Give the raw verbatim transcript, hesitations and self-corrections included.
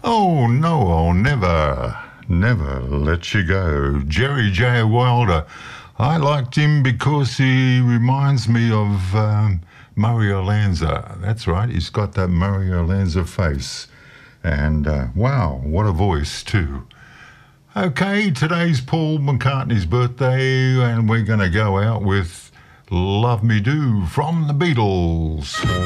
Oh, no, I'll never, never let you go. Jerry J. Wilder. I liked him because he reminds me of um, Murray Olanza. That's right, he's got that Murray Olanza face. And uh, wow, what a voice too. Okay, today's Paul McCartney's birthday, and we're going to go out with Love Me Do from the Beatles.